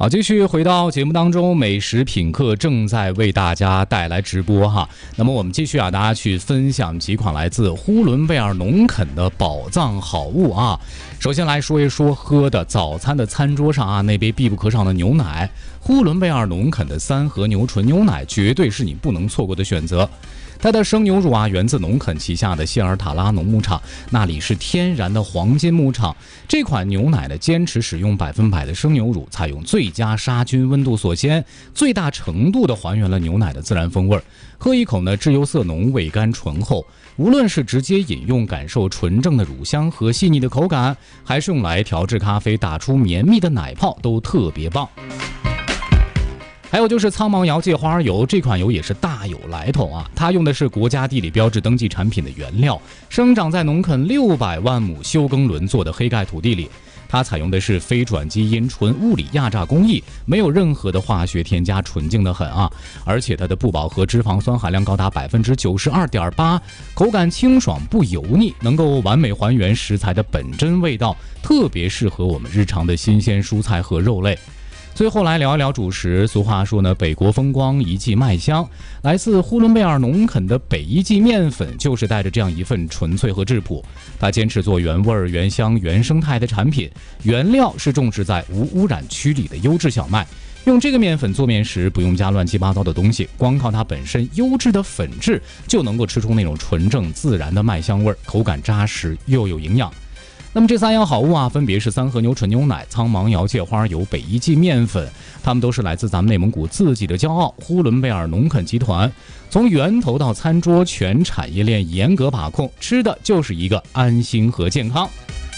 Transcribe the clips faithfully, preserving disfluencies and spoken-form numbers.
好，继续回到节目当中，美食品客正在为大家带来直播哈。那么我们继续啊，大家去分享几款来自呼伦贝尔农垦的宝藏好物啊。首先来说一说喝的，早餐的餐桌上啊，那杯必不可少的牛奶，呼伦贝尔农垦的三和牛纯牛奶绝对是你不能错过的选择。它的生牛乳啊，源自农垦旗下的谢尔塔拉农牧场，那里是天然的黄金牧场。这款牛奶呢，坚持使用百分百的生牛乳，采用最佳杀菌温度锁鲜，最大程度的还原了牛奶的自然风味。喝一口呢，质优色浓，味甘醇厚。无论是直接饮用，感受纯正的乳香和细腻的口感，还是用来调制咖啡，打出绵密的奶泡，都特别棒。还有就是苍芒瑶芥花油，这款油也是大有来头啊！它用的是国家地理标志登记产品的原料，生长在农垦六百万亩休耕轮作的黑盖土地里。它采用的是非转基因纯物理压榨工艺，没有任何的化学添加，纯净的很啊！而且它的不饱和脂肪酸含量高达百分之九十二点八，口感清爽不油腻，能够完美还原食材的本真味道，特别适合我们日常的新鲜蔬菜和肉类。最后来聊一聊主食。俗话说呢，北国风光，一季麦香。来自呼伦贝尔农垦的北一季面粉，就是带着这样一份纯粹和质朴。它坚持做原味、原香、原生态的产品，原料是种植在无污染区里的优质小麦。用这个面粉做面时，不用加乱七八糟的东西，光靠它本身优质的粉质，就能够吃出那种纯正自然的麦香味，口感扎实又有营养。那么这三样好物啊，分别是三和牛纯牛奶、苍芒瑶芥花油、北一季面粉，它们都是来自咱们内蒙古自己的骄傲——呼伦贝尔农垦集团。从源头到餐桌，全产业链严格把控，吃的就是一个安心和健康。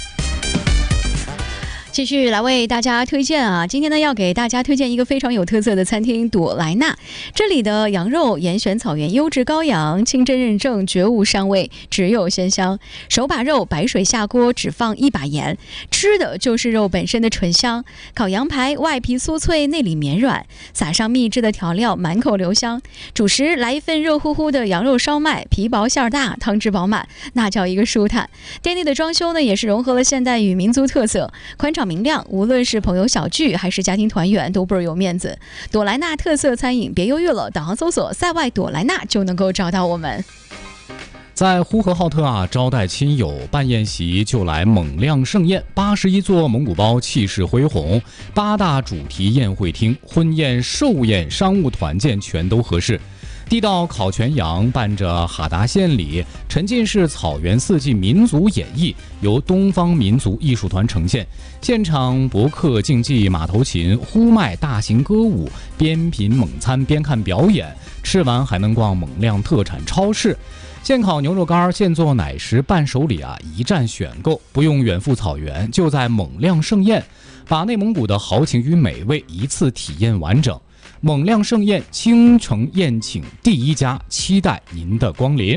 继续来为大家推荐啊！今天呢，要给大家推荐一个非常有特色的餐厅——朵莱纳。这里的羊肉严选草原优质羔羊，清真认证，绝无膻味，只有鲜香。手把肉白水下锅，只放一把盐，吃的就是肉本身的醇香。烤羊排外皮酥脆，内里绵软，撒上秘制的调料，满口留香。主食来一份热乎乎的羊肉烧麦，皮薄馅大，汤汁饱满，那叫一个舒坦。店内的装修呢，也是融合了现代与民族特色，宽敞明亮，无论是朋友小聚还是家庭团圆，都倍儿有面子。朵莱纳特色餐饮，别犹豫了，导航搜索塞外朵莱纳就能够找到我们。 在呼和浩特啊，招待亲友办宴席就来蒙亮盛宴，八十一座蒙古包气势恢宏，八大主题宴会厅，婚宴、寿宴、商务团建全都合适。地道烤全羊伴着哈达献礼，沉浸式草原四季民族演绎由东方民族艺术团呈现，现场博客竞技、马头琴、呼麦大型歌舞，边品蒙餐边看表演，吃完还能逛蒙亮特产超市。现烤牛肉干、现做奶食、伴手礼啊，一站选购，不用远赴草原，就在蒙亮盛宴，把内蒙古的豪情与美味一次体验完整。蒙亮盛宴，倾城宴请第一家，期待您的光临。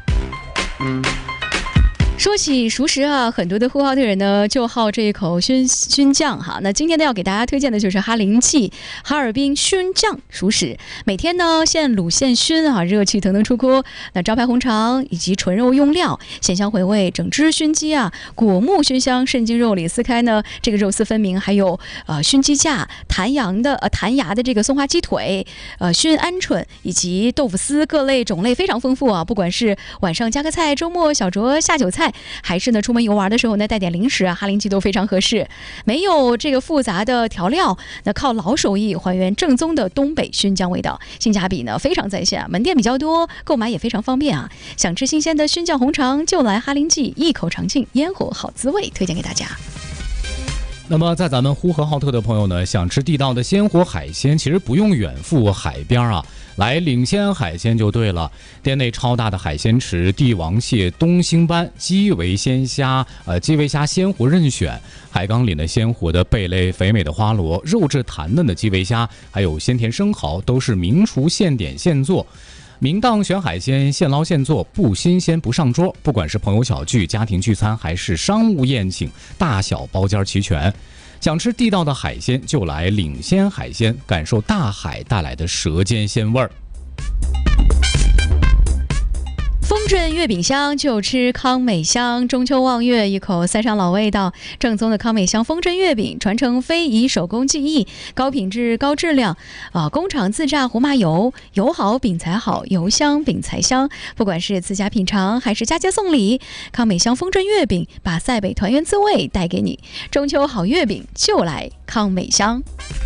说起熟食啊，很多的呼和浩特人呢就好这一口熏熏酱哈。那今天呢要给大家推荐的就是哈林记哈尔滨熏酱熟食，每天呢现卤现熏啊，热气腾腾出锅。那招牌红肠以及纯肉用料，鲜香回味，整只熏鸡啊，果木熏香，渗进肉里撕开呢，这个肉丝分明，还有呃熏鸡架、弹羊的呃弹牙的这个松花鸡腿，呃熏鹌鹑以及豆腐丝，各类种类非常丰富啊。不管是晚上加个菜，周末小酌下酒菜，还是呢出门游玩的时候呢带点零食啊，哈林记都非常合适。没有这个复杂的调料，那靠老手艺还原正宗的东北熏酱味道，性价比呢非常在线，门店比较多，购买也非常方便啊。想吃新鲜的熏酱红肠，就来哈林记，一口尝尽烟火好滋味，推荐给大家。 那么在咱们呼和浩特的朋友呢，想吃地道的鲜活海鲜，其实不用远赴海边啊，来领先海鲜就对了。店内超大的海鲜池，帝王蟹、东星斑、基围鲜虾，呃，基围虾鲜活任选，海缸里呢鲜活的贝类、肥美的花螺、肉质弹嫩的基围虾，还有鲜甜生蚝，都是名厨现点现做。明档选海鲜，现捞现做，不新鲜不上桌。不管是朋友小聚、家庭聚餐，还是商务宴请，大小包间齐全。想吃地道的海鲜，就来领先海鲜，感受大海带来的舌尖鲜味儿。 丰镇月饼香就吃康美香，中秋望月，一口塞上老味道。正宗的康美香丰镇月饼，传承非遗手工技艺，高品质高质量啊！工厂自榨胡麻油，油好饼才好，油香饼才香。不管是自家品尝还是佳节送礼，康美香丰镇月饼把塞北团圆滋味带给你。中秋好月饼就来康美香。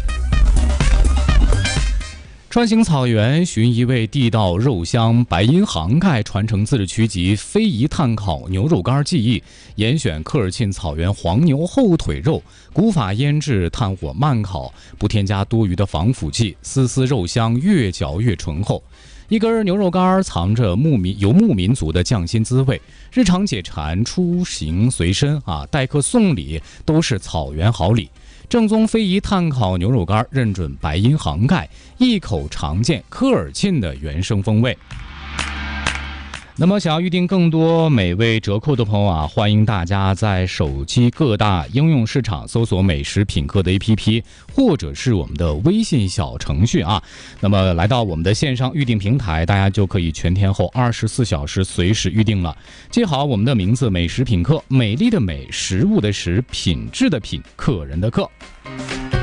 穿行草原，寻一味地道肉香，白银杭盖传承自治区级非遗炭烤牛肉干技艺，严选科尔沁草原黄牛后腿肉，古法腌制，炭火慢烤，不添加多余的防腐剂，丝丝肉香越嚼越醇厚。一根牛肉干藏着牧民游牧民族的匠心滋味，日常解馋、出行随身啊，待客送礼都是草原好礼。正宗非遗炭烤牛肉干，认准白银杭盖，一口尝见科尔沁的原生风味。那么想要预定更多美味折扣的朋友啊，欢迎大家在手机各大应用市场搜索美食品客的 A P P， 或者是我们的微信小程序啊。那么来到我们的线上预订平台，大家就可以全天候二十四小时随时预订了。记好我们的名字，美食品客，美丽的美，食物的食，品质的品，客人的客。